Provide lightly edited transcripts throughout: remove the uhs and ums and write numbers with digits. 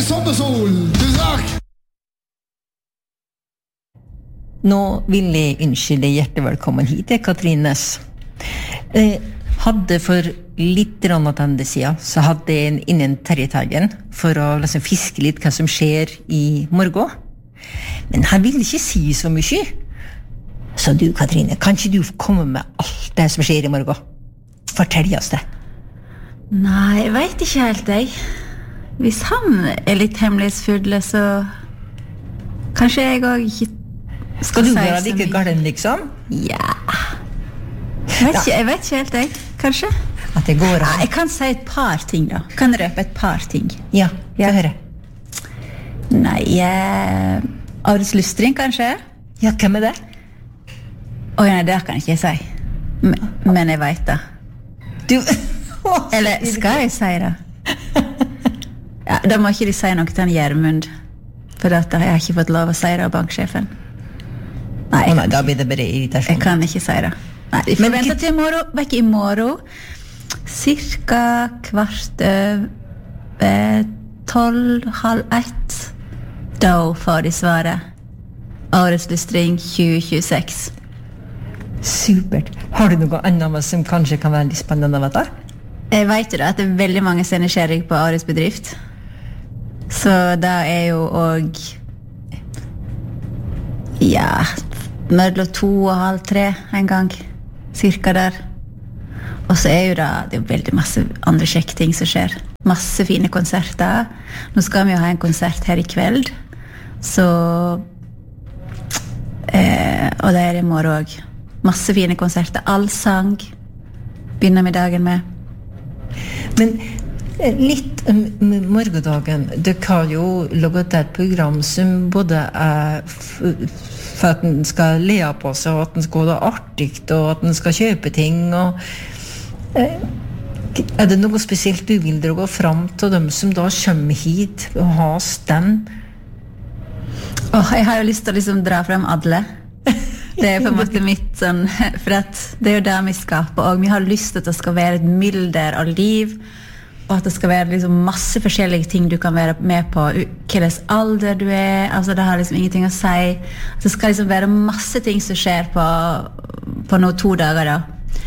Sommersol, tusen takk! Nå vil jeg ønske deg hjertelig velkommen hit, Katrin Næss. Hadde for litt tilbake siden, så hadde jeg innen Terje Teigen for å liksom fiske litt hva som skjer i morgen. Men han ville ikke si så mye. Så du, Katrine, kan ikke du komme med alt det som skjer i morgen? Fortell oss det. Nei, jeg vet ikke helt, jeg. Hvis han litt hemmelighetsfull, så kanskje jeg også ikke skal du være like galen, liksom? Ja. Jeg vet ikke helt, jeg. Kanskje? At det går an. Jeg kan si et par ting, da. Kan røpe et par ting. Ja, få høre. Nei, Ares Lystring, kanskje? Ja, hvem det? Nei, det kan jeg ikke si. Men jeg vet det. Du... Eller skal jeg si det? Ja, da må ikke de si noe til han Gjermund. For jeg har ikke fått lov å si det av banksjefen. Nei, da blir det bare irritasjon. Jeg kan ikke si det. Nei, vi får vente til i morgen. Vekk i morgen. Cirka 12:30. Da får de svaret. Årets lystring 2026. Supert. Har du noe annet som kanskje kan være litt spennende å vite? Jeg vet jo da at det veldig mange som nysgjerrig på årets bedrift. Så da jo også mellom 2:30 en gang, cirka der. Og så jo det jo veldig masse andre kjekke ting som skjer. Masse fine konserter. Nå skal vi jo ha en konsert her i kveld. Så og det i morgen også. Masse fine konserter. Allsang begynner vi dagen med. Men litt om morgendagen. Det kan jo laget et program som både for at den skal le på seg, og at den skal ha det artig, og at den skal kjøpe ting. Og, det noe spesielt du vil dra fram til dem som da kommer hit og har stand? Jeg har jo lyst til å liksom dra frem alle. Det på en måte mitt sånn, for at det jo det vi skaper, og vi har lyst til at det skal være et mylder av liv, og at det skal være liksom masse forskjellige ting du kan være med på, hvilken alder du altså det har liksom ingenting å si. Det skal liksom være masse ting som skjer på noen 2 dager da.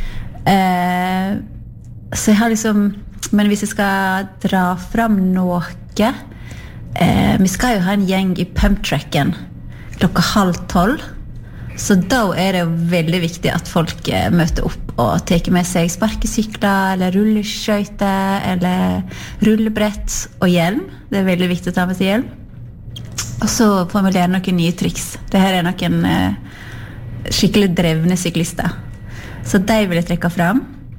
Så jeg har liksom, men hvis jeg skal dra frem noe, vi skal jo ha en gjeng i pumptracken 11:30. Så da det jo veldig viktig at folk møter opp og tar med seg sparkesykler, eller rulleskøyter, eller rullebrett og hjelm. Det veldig viktig å ta med seg hjelm. Og så får vi lære noen nye triks. Det her noen skikkelig drevne syklister. Så de vil jeg trekke frem.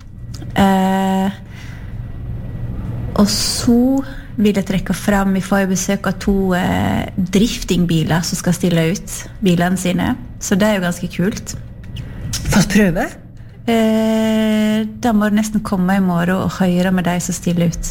Og så vil jeg trekke frem, vi får jo besøk av 2 driftingbiler som skal stille ut bilene sine. Så det jo ganske kult. Fast prøve? Da må du nesten komme i morgen og høre med de som stiller ut.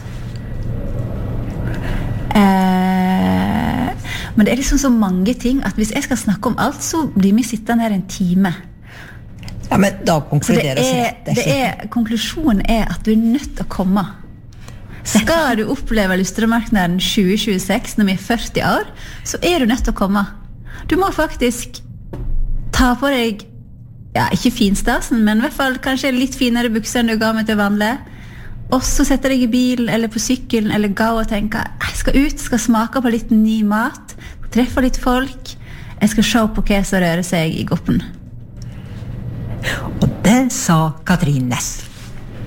Men det liksom så mange ting at hvis jeg skal snakke om alt, så blir vi sittende her en time. Ja, men da konkluderes rett. Konklusjonen at du nødt til å komme. Skal du oppleve Lystremarknaden 2026 når vi 40 år, så du nødt til å komme. Du må faktisk ta på deg, ikke finstasen, men i hvert fall kanskje litt finere bukser enn du ga meg til vanlig. Og så sette deg i bilen eller på sykkelen eller gå og tenke, jeg skal ut, skal smake på litt ny mat, treffe litt folk, jeg skal se på hva som rører seg i goppen. Og det sa Katrin Næss.